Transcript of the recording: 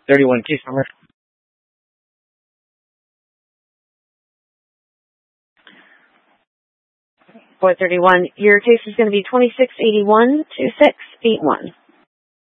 431 case number. 431. Your case is going to be 2681-2681.